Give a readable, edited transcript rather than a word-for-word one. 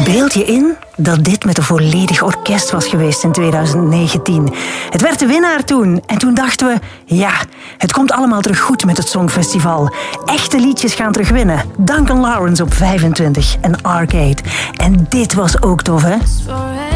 Beeld je in dat dit met een volledig orkest was geweest in 2019. Het werd de winnaar toen. En toen dachten we, ja, het komt allemaal terug goed met het Songfestival. Echte liedjes gaan terug winnen. Duncan Lawrence op 25 en Arcade. En dit was ook tof, hè?